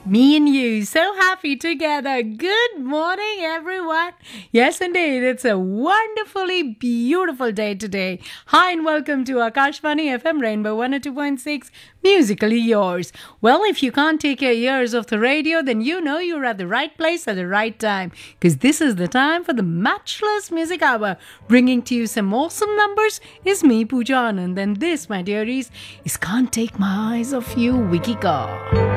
Me and you, so happy together. Good morning, everyone. Yes, indeed, it's a wonderfully beautiful day today. Hi, and welcome to Akashvani FM Rainbow 102.6, Musically Yours. Well, if you can't take your ears off the radio, then you know you're at the right place at the right time, because this is the time for the Matchless Music Hour. Bringing to you some awesome numbers is me, Pooja Anand, and this, my dearies, is Can't Take My Eyes Off You, Wiki Ka.